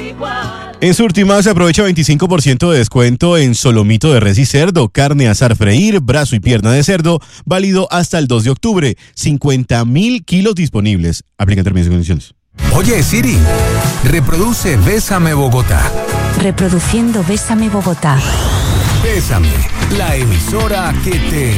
En Surtimax aprovecha 25% de descuento en solomito de res y cerdo, carne asar freír, brazo y pierna de cerdo, válido hasta el 2 de octubre. 50.000 kilos disponibles. Aplican términos y condiciones. Oye, Siri, reproduce Bésame Bogotá. Reproduciendo Bésame Bogotá. Bésame, la emisora que te